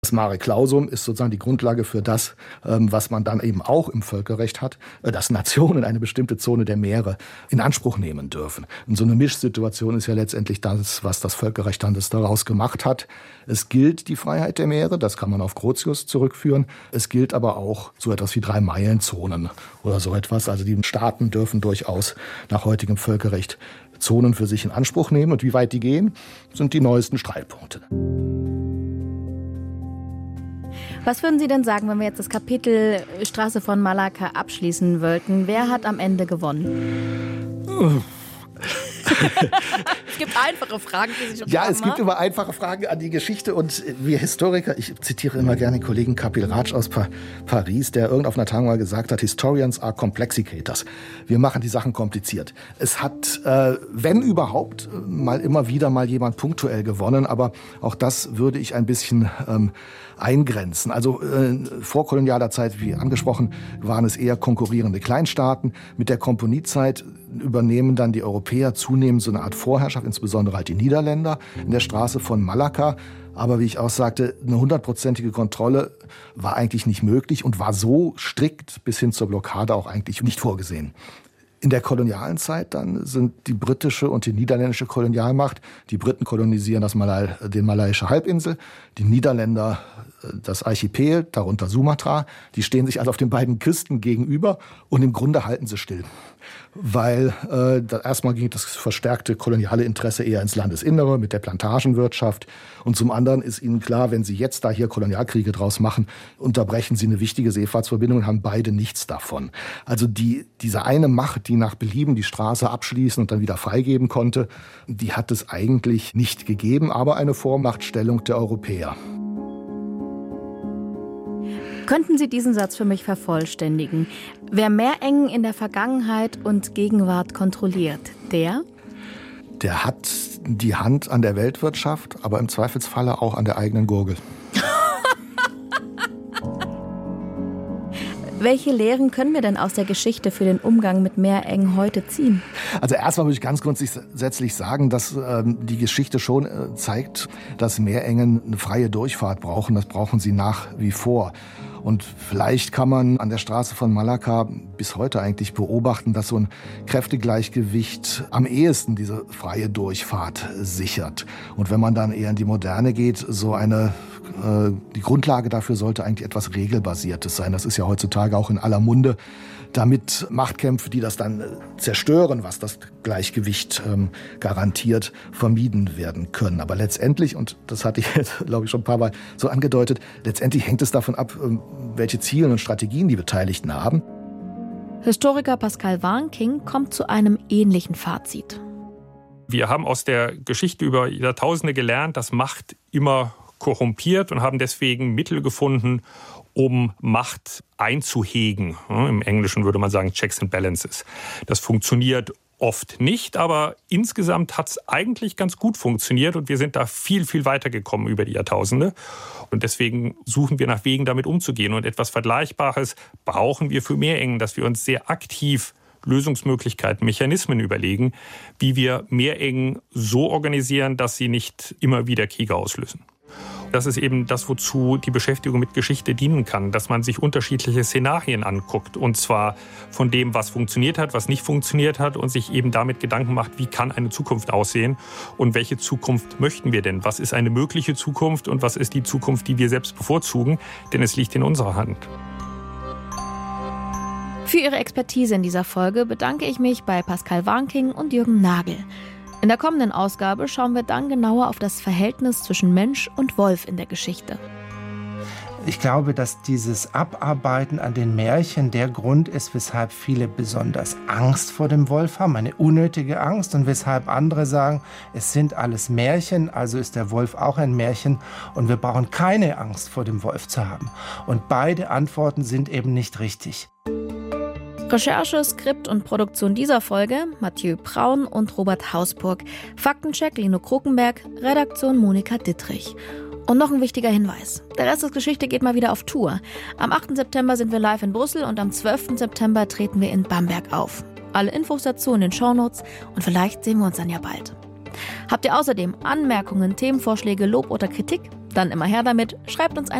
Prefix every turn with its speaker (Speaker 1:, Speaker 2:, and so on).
Speaker 1: Das Mare Clausum ist sozusagen die Grundlage für das, was man dann eben auch im Völkerrecht hat, dass Nationen eine bestimmte Zone der Meere in Anspruch nehmen dürfen. Und so eine Mischsituation ist ja letztendlich das, was das Völkerrecht dann daraus gemacht hat. Es gilt die Freiheit der Meere, das kann man auf Grotius zurückführen. Es gilt aber auch so etwas wie 3-Meilen-Zonen oder so etwas. Also die Staaten dürfen durchaus nach heutigem Völkerrecht Zonen für sich in Anspruch nehmen. Und wie weit die gehen, sind die neuesten Streitpunkte.
Speaker 2: Was würden Sie denn sagen, wenn wir jetzt das Kapitel Straße von Malakka abschließen wollten? Wer hat am Ende gewonnen? Es gibt einfache Fragen, die sich
Speaker 1: Ja, es gibt immer einfache Fragen an die Geschichte. Und wir Historiker, ich zitiere immer gerne den Kollegen Kapil Raj aus Paris, der auf einer Tagung mal gesagt hat, Historians are complexicators. Wir machen die Sachen kompliziert. Es hat, wenn überhaupt, immer wieder mal jemand punktuell gewonnen. Aber auch das würde ich ein bisschen eingrenzen. Also vor kolonialer Zeit, wie angesprochen, waren es eher konkurrierende Kleinstaaten. Mit der Komponiezeit übernehmen dann die Europäer zunehmend so eine Art Vorherrschaft, insbesondere halt die Niederländer in der Straße von Malakka. Aber wie ich auch sagte, eine 100%ige Kontrolle war eigentlich nicht möglich und war so strikt bis hin zur Blockade auch eigentlich nicht vorgesehen. In der kolonialen Zeit dann sind die britische und die niederländische Kolonialmacht, die Briten kolonisieren die malaiische Halbinsel, die Niederländer das Archipel, darunter Sumatra, die stehen sich also auf den beiden Küsten gegenüber und im Grunde halten sie still. Weil erstmal ging das verstärkte koloniale Interesse eher ins Landesinnere mit der Plantagenwirtschaft und zum anderen ist ihnen klar, wenn sie jetzt da hier Kolonialkriege draus machen, unterbrechen sie eine wichtige Seefahrtsverbindung und haben beide nichts davon. Also diese eine Macht, die nach Belieben die Straße abschließen und dann wieder freigeben konnte, die hat es eigentlich nicht gegeben, aber eine Vormachtstellung der Europäer.
Speaker 2: Könnten Sie diesen Satz für mich vervollständigen? Wer Meerengen in der Vergangenheit und Gegenwart kontrolliert, der
Speaker 1: hat die Hand an der Weltwirtschaft, aber im Zweifelsfalle auch an der eigenen Gurgel.
Speaker 2: Welche Lehren können wir denn aus der Geschichte für den Umgang mit Meerengen heute ziehen?
Speaker 1: Also erstmal würde ich ganz grundsätzlich sagen, dass die Geschichte schon zeigt, dass Meerengen eine freie Durchfahrt brauchen. Das brauchen sie nach wie vor. Und vielleicht kann man an der Straße von Malakka bis heute eigentlich beobachten, dass so ein Kräftegleichgewicht am ehesten diese freie Durchfahrt sichert. Und wenn man dann eher in die Moderne geht, die Grundlage dafür sollte eigentlich etwas Regelbasiertes sein. Das ist ja heutzutage auch in aller Munde, damit Machtkämpfe, die das dann zerstören, was das Gleichgewicht garantiert, vermieden werden können. Aber letztendlich, und das hatte ich jetzt, glaube ich, schon ein paar Mal so angedeutet, letztendlich hängt es davon ab, welche Ziele und Strategien die Beteiligten haben.
Speaker 2: Historiker Pascal Warnking kommt zu einem ähnlichen Fazit.
Speaker 3: Wir haben aus der Geschichte über Jahrtausende gelernt, dass Macht immer korrumpiert und haben deswegen Mittel gefunden, um Macht einzuhegen. Im Englischen würde man sagen Checks and Balances. Das funktioniert oft nicht, aber insgesamt hat es eigentlich ganz gut funktioniert und wir sind da viel, viel weiter gekommen über die Jahrtausende. Und deswegen suchen wir nach Wegen, damit umzugehen. Und etwas Vergleichbares brauchen wir für Meerengen, dass wir uns sehr aktiv Lösungsmöglichkeiten, Mechanismen überlegen, wie wir Meerengen so organisieren, dass sie nicht immer wieder Kriege auslösen. Das ist eben das, wozu die Beschäftigung mit Geschichte dienen kann, dass man sich unterschiedliche Szenarien anguckt und zwar von dem, was funktioniert hat, was nicht funktioniert hat und sich eben damit Gedanken macht, wie kann eine Zukunft aussehen und welche Zukunft möchten wir denn? Was ist eine mögliche Zukunft und was ist die Zukunft, die wir selbst bevorzugen? Denn es liegt in unserer Hand.
Speaker 2: Für Ihre Expertise in dieser Folge bedanke ich mich bei Pascal Warnking und Jürgen Nagel. In der kommenden Ausgabe schauen wir dann genauer auf das Verhältnis zwischen Mensch und Wolf in der Geschichte.
Speaker 4: Ich glaube, dass dieses Abarbeiten an den Märchen der Grund ist, weshalb viele besonders Angst vor dem Wolf haben, eine unnötige Angst, und weshalb andere sagen, es sind alles Märchen, also ist der Wolf auch ein Märchen und wir brauchen keine Angst vor dem Wolf zu haben. Und beide Antworten sind eben nicht richtig.
Speaker 2: Recherche, Skript und Produktion dieser Folge Mathieu Braun und Robert Hausburg. Faktencheck Lino Krukenberg, Redaktion Monika Dittrich. Und noch ein wichtiger Hinweis. Der Rest des Geschichte geht mal wieder auf Tour. Am 8. September sind wir live in Brüssel und am 12. September treten wir in Bamberg auf. Alle Infos dazu in den Shownotes und vielleicht sehen wir uns dann ja bald. Habt ihr außerdem Anmerkungen, Themenvorschläge, Lob oder Kritik? Dann immer her damit, schreibt uns